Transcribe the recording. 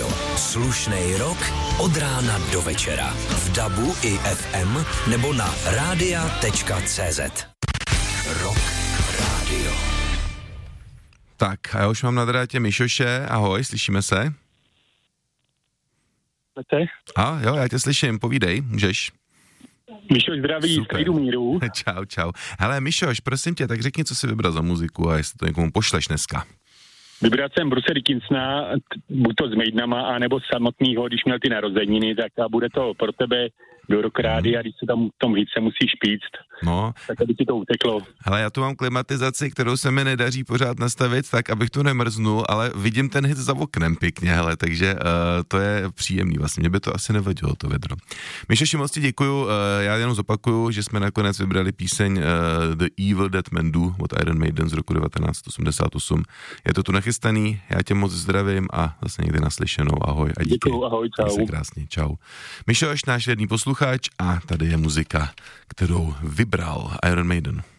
Slušnej rock od rána do večera. V DABu i FM nebo na radia.cz. Rock Radio. Tak, a já už mám na drátě Mišoše. Ahoj, slyšíme se? Jo, já tě slyším, povídej, můžeš. Mišoš zdraví, klidu míru. Čau. Hele, Mišoš, prosím tě, tak řekni, co jsi vybral za muziku a jestli to někomu pošleš dneska. Vybral jsem Bruce Dickinsona, buď to s Maidenama, anebo samotnýho, když měl ty narozeniny, tak a bude to pro tebe do Rock Rádia, když se tam v tom hitce musíš píct, tak aby ti to uteklo. Hele, já tu mám klimatizaci, kterou se mi nedaří pořád nastavit tak, abych tu nemrznul, ale vidím ten hit za oknem pěkně, hele, takže to je příjemný, vlastně mě by to asi nevadilo, to vedro. Mišoši, moc ti děkuju, já jenom zopakuju, že jsme nakonec vybrali píseň The Evil Dead Men Do od Iron Maiden z roku 1988. Je to tu nachystaný, já tě moc zdravím a zase někdy naslyšenou, ahoj a díky. Děkuju, ahoj, čau. Se krásně, čau. Mišoš, náš věrný posluchač a tady je muzika, kterou vybral Iron Maiden.